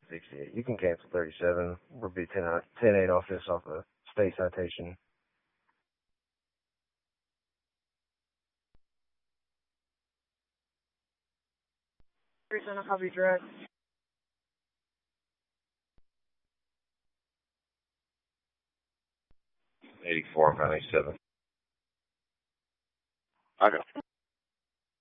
68. You can cancel 37. We'll be 10-8 off this off a state citation. Arizona copy direct. 84 and 97. I know.